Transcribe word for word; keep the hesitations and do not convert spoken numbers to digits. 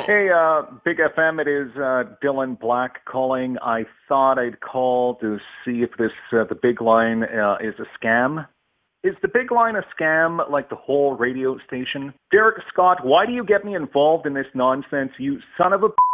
Hey, uh, Big F M, it is uh, Dylan Black calling. I thought I'd call to see if this uh, the Big Line uh, is a scam. Is the Big Line a scam like the whole radio station? Derek Scott, why do you get me involved in this nonsense, you son of a